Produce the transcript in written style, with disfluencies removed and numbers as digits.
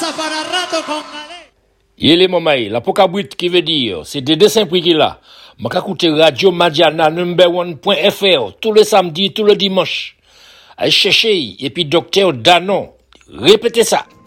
Il est momai, la pokabuit qui veut dire, c'est des dessins prix qu'il a. M'a écouté Radio Madiana #1.fr tous les samedis, tous les dimanches. Allez chercher, et puis Docteur Danon. Répétez ça.